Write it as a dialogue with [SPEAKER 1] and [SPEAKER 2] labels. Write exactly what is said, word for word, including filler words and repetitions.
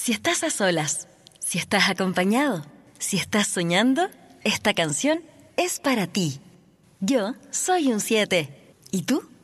[SPEAKER 1] Si estás a solas, si estás acompañado, si estás soñando, esta canción es para ti. Yo soy un siete. ¿Y tú?